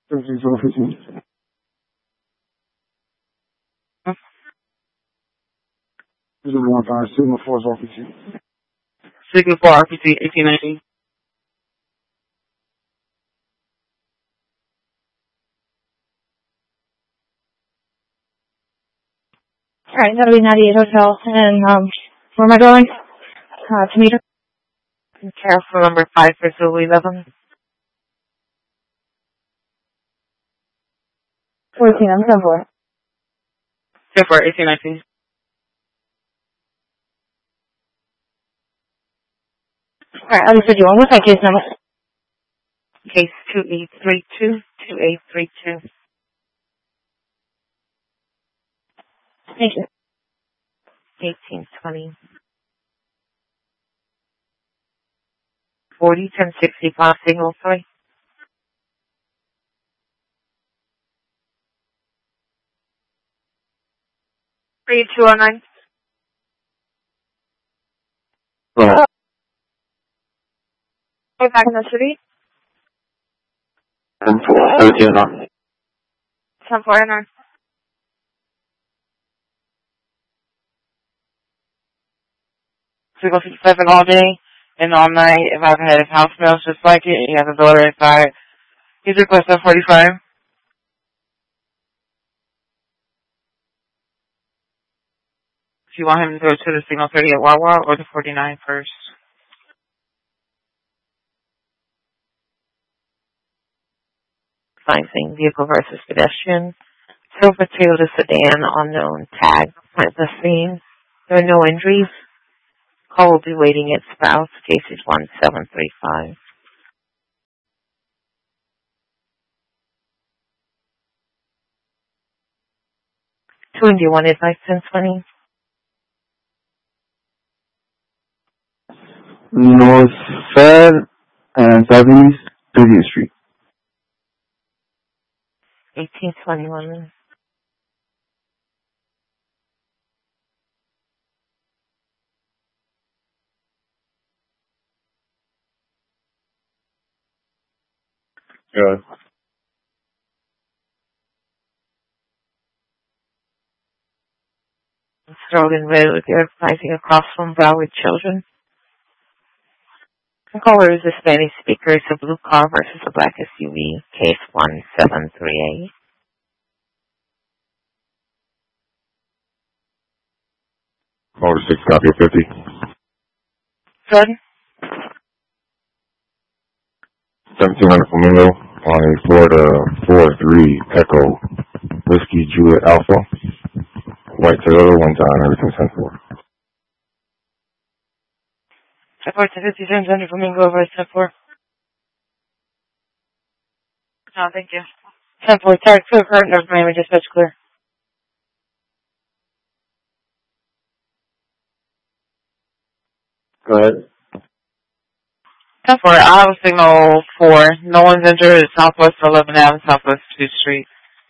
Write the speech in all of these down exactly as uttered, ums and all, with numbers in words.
thirteen twelve fifteen. zero one five, signal four is R P T. Signal four R P T, eighteen nineteen. Alright, that'll be ninety-eight Hotel. And, um, where am I going? Uh, to meet her? Careful number five for Zulu eleven. fourteen, I'm ten four. ten four, eighteen nineteen. Alright, I'll just do one. What's my case number? Case two eight three two, two eight three two. Thank you. eighteen twenty. forty, ten sixty-five, signal three. three two oh nine. Right. We're back in the city. ten four, thirteen nine. ten four, N R. Signal fifty-seven all day and all night. If I've had his house smells just like it, he has a daughter inside. He's requesting forty-five. If you want him to go to the signal thirty at Wawa or the forty-nine first. Finding vehicle versus pedestrian. Silver Toyota sedan, unknown tag at the scene. There are no injuries. Call will be waiting at spouse. Case is one seven three five. twenty-one advice ten twenty. North Fed and Southeast, thirtieth Street. eighteen twenty-one. Good. Sterling Road, you're advising across from Broward Children. The caller is a Spanish speaker. It's a blue car versus a black S U V. Case one seven three eight. Motor six, copy fifty. Good. seventeen hundred Flamingo on a Florida four three Echo Whiskey Juliet Alpha. White Toyota, one time, everything ten four. ten four to fifty-seven hundred Flamingo over ten four. No, thank you. ten four, tag clear, current, North Miami, dispatch clear. Go ahead. ten four, I have a signal four. No one's injured. It's Southwest eleven Avenue, Southwest two Street.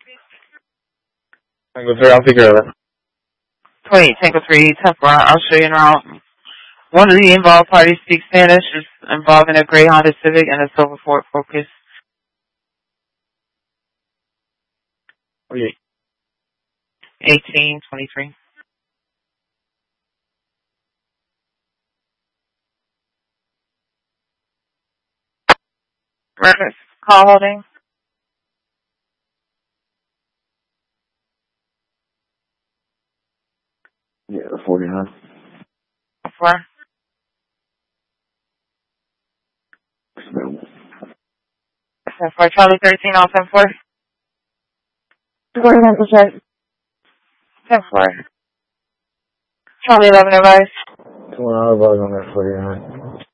Tango three, I'll take care of that. twenty-eight, Tango three, ten four, I'll show you in route. One of the involved parties speaks Spanish, is involving a gray Honda Civic and a silver Ford Focus. Okay. eighteen twenty-three. Reference call holding. Yeah, forty-nine. Four. ten four, Charlie thirteen, all ten four. forty-nine percent. ten four. Charlie eleven advice. Two hour bug on that forty-nine.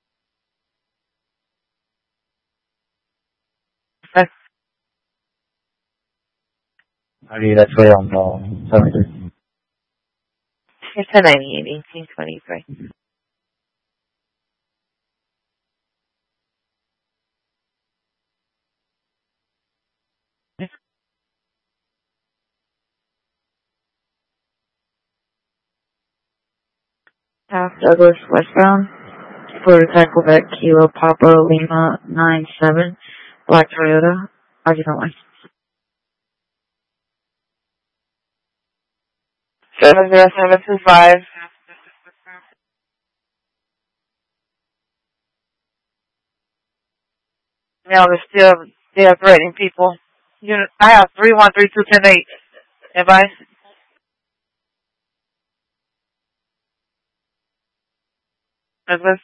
Okay. I need that play on uh, seventy-three. It's ten ninety-eight, eighteen twenty-three. South Douglas westbound. Prototype Quebec Kilo Papa Lima nine seven. Black Toyota. Argument one. seven zero seven two five. Now they're still, they are threatening people. Unit, I have three one three two ten eight. Advice? Advice?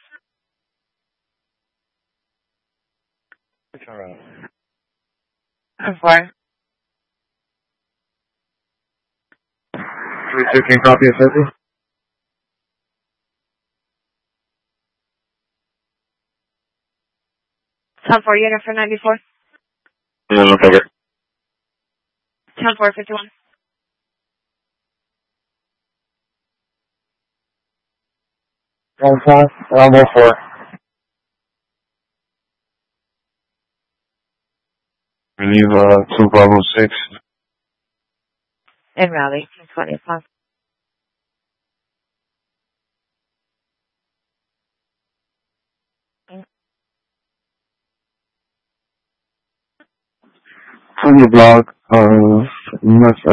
I'm fine. three fifteen copy of fifty? ten four unit for ninety-four. Yeah, no cover. ten four fifty-one. One five, one more four. Relieve, uh, two Bravo six. In Raleigh, twenty-five. On the block of Medford.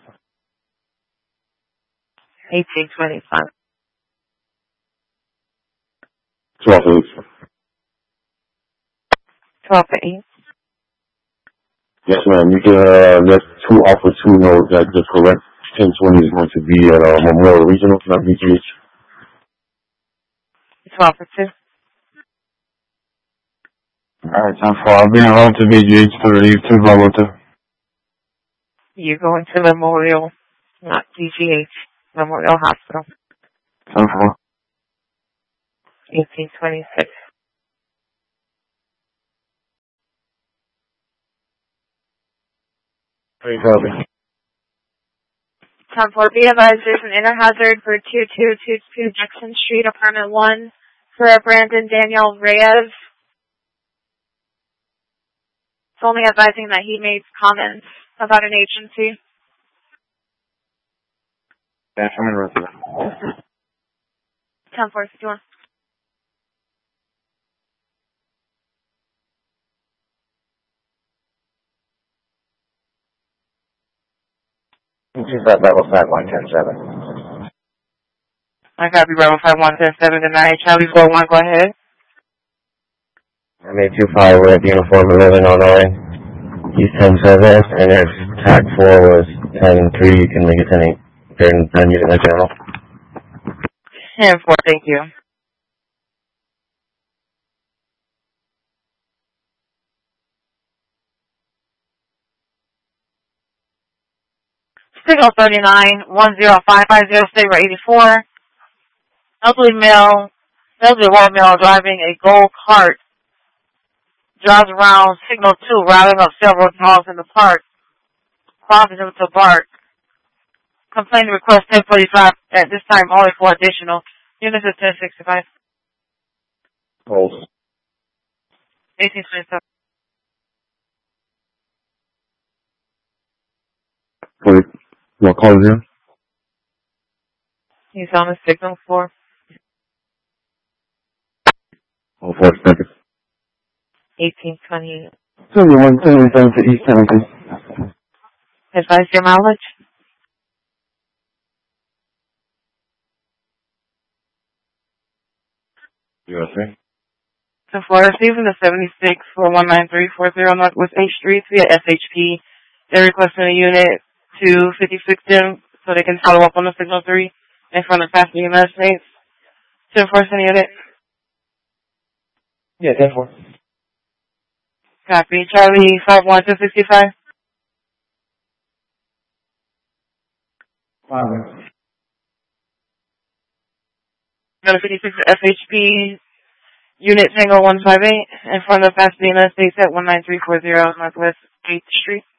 eighteen twenty-five. twelve eight. twelve to eight. Yes, ma'am. You can uh, let two Alpha two know that the correct ten twenty is going to be at uh, Memorial Regional, not B G H. twelve for two. Alright, time for I'll be around to B G H to relieve two Bravo two. You're going to Memorial, not D G H, Memorial Hospital. Time for eighteen twenty-six. Three copy. ten four, be advised there's an inner hazard for two two two two Jackson Street, apartment one, for Brandon Daniel Reyes. It's only advising that he made comments about an agency. Dash, I'm in resident. ten four fifty-one. She's at level five one ten seven. I copy Bravo five one ten seven to nine. Charlie four one, go ahead. M A two five, we're at Uniform eleven on nine. East ten seven, and if tag four was ten three, you can make it ten eight. During ten unit like general. ten four, thank you. Signal thirty-nine, one zero five five zero, Sabre eighty-four. Elderly male, elderly white male driving a gold cart. Drives around Signal two, routing up several dogs in the park. Causing him to bark. Complaint request ten forty-five, at this time only for additional. Units of ten sixty-five. Hold. eighteen twenty-seven. Wait, what call is here? He's on the signal floor. Oh, four seconds. eighteen twenty. seventy-one, seventy-seven to East Hamilton. Advise your mileage. U S A. So for receiving the seventy-six for one nine three four zero Northwest eighth Street via S H P, they're requesting a unit to fifty-six them so they can follow up on the signal three in front of Passenger United States. To enforce the unit. Yeah, ten four. Copy. Charlie five one two sixty-five. Five. Go to fifty-six S H P, unit Tango one five eight, in front of Pasadena United States at one nine three four zero Northwest eighth Street.